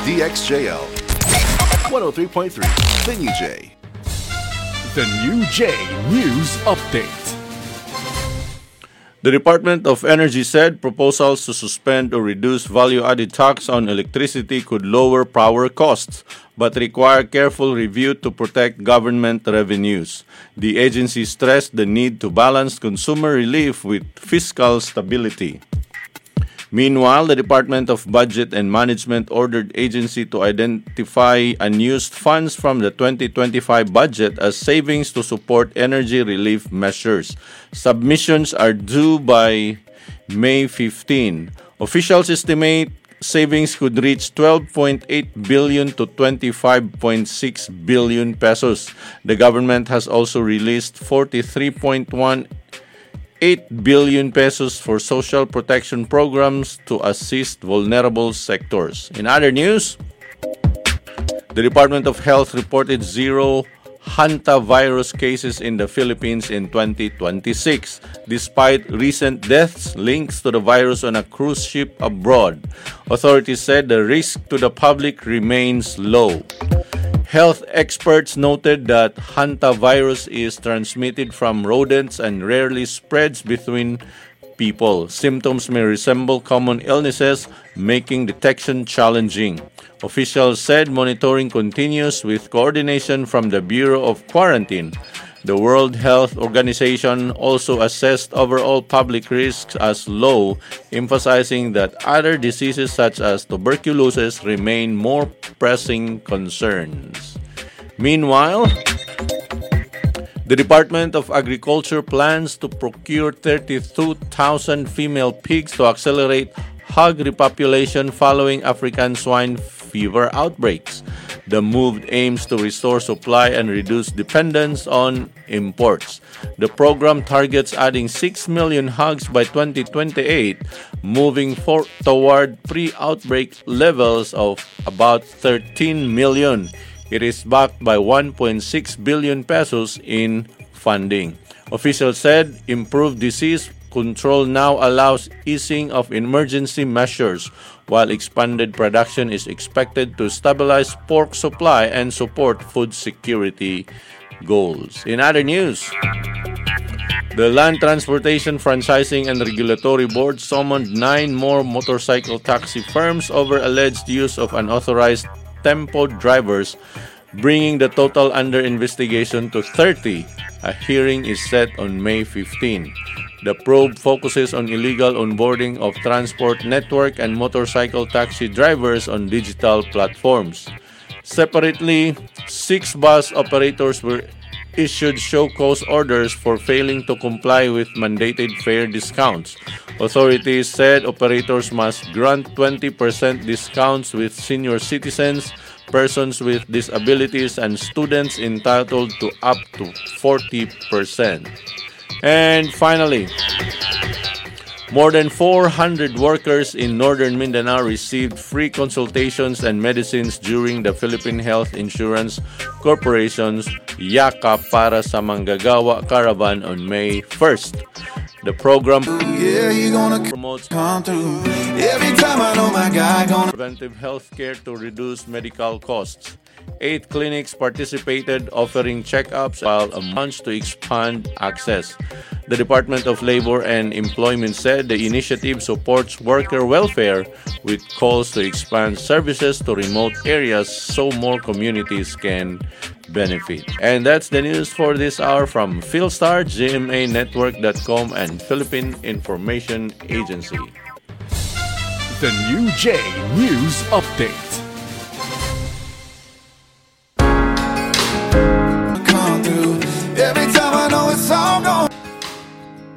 DXJL 103.3 The New J. The New J News Update. The Department of Energy said proposals to suspend or reduce value-added tax on electricity could lower power costs, but require careful review to protect government revenues. The agency stressed the need to balance consumer relief with fiscal stability. Meanwhile, the Department of Budget and Management ordered agency to identify unused funds from the 2025 budget as savings to support energy relief measures. Submissions are due by May 15. Officials estimate savings could reach 12.8 billion to 25.6 billion pesos. The government has also released 43.18 billion pesos for social protection programs to assist vulnerable sectors. In other news, the Department of Health reported zero hantavirus cases in the Philippines in 2026, despite recent deaths linked to the virus on a cruise ship abroad. Authorities said the risk to the public remains low. Health experts noted that hantavirus is transmitted from rodents and rarely spreads between people. Symptoms may resemble common illnesses, making detection challenging. Officials said monitoring continues with coordination from the Bureau of Quarantine. The World Health Organization also assessed overall public risks as low, emphasizing that other diseases such as tuberculosis remain more pressing concerns. Meanwhile, the Department of Agriculture plans to procure 32,000 female pigs to accelerate hog repopulation following African swine fever outbreaks. The move aims to restore supply and reduce dependence on imports. The program targets adding 6 million hogs by 2028, moving toward pre-outbreak levels of about 13 million. It is backed by 1.6 billion pesos in funding. Officials said improved disease control now allows easing of emergency measures, while expanded production is expected to stabilize pork supply and support food security goals. In other news, the Land Transportation Franchising and Regulatory Board summoned 9 more motorcycle taxi firms over alleged use of unauthorized tempo drivers, bringing the total under investigation to 30. A hearing is set on May 15. The probe focuses on illegal onboarding of transport network and motorcycle taxi drivers on digital platforms. Separately, 6 bus operators were issued show cause orders for failing to comply with mandated fare discounts. Authorities said operators must grant 20% discounts with senior citizens, persons with disabilities, and students entitled to up to 40%. And finally, more than 400 workers in Northern Mindanao received free consultations and medicines during the Philippine Health Insurance Corporation's Yaka Para sa Manggagawa Caravan on May 1st. The program promotes preventive health care to reduce medical costs. 8 clinics participated, offering checkups while a month to expand access. The Department of Labor and Employment said the initiative supports worker welfare with calls to expand services to remote areas so more communities can benefit. And that's the news for this hour from Philstar, GMAnetwork.com, and Philippine Information Agency. The New J News Update.